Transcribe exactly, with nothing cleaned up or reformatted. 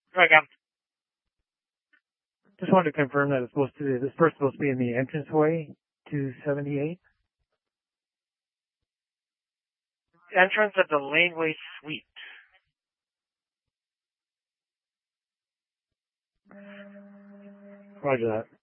Right, Captain. Just wanted to confirm that it's supposed to, this first supposed to be in the entranceway to seventy-eight. Entrance of the Laneway Suite. Roger that.